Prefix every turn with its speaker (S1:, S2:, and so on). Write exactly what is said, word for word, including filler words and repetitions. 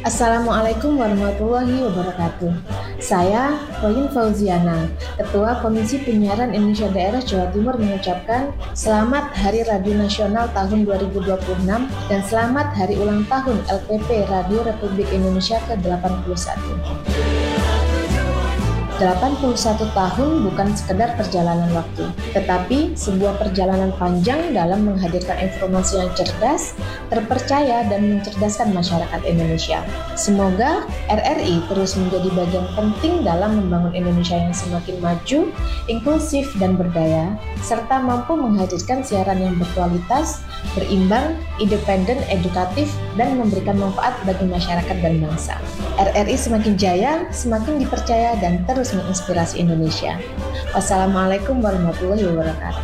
S1: Assalamualaikum warahmatullahi wabarakatuh. Saya Royin Fauziana, Ketua Komisi Penyiaran Indonesia Daerah Jawa Timur mengucapkan Selamat Hari Radio Nasional tahun dua ribu dua puluh enam dan selamat Hari Ulang Tahun L P P Radio Republik Indonesia ke delapan puluh satu. delapan puluh satu tahun bukan sekedar perjalanan waktu, tetapi sebuah perjalanan panjang dalam menghadirkan informasi yang cerdas, terpercaya, dan mencerdaskan masyarakat Indonesia. Semoga R R I terus menjadi bagian penting dalam membangun Indonesia yang semakin maju, inklusif, dan berdaya, serta mampu menghadirkan siaran yang berkualitas, berimbang, independen, edukatif, dan memberikan manfaat bagi masyarakat dan bangsa. R R I semakin jaya, semakin dipercaya, dan terus menginspirasi Indonesia. Wassalamualaikum warahmatullahi wabarakatuh.